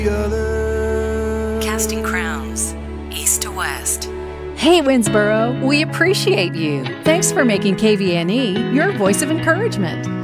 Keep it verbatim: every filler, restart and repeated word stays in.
Casting crowns, east to west. Hey, Winsboro, we appreciate you. Thanks for making K V N E your voice of encouragement.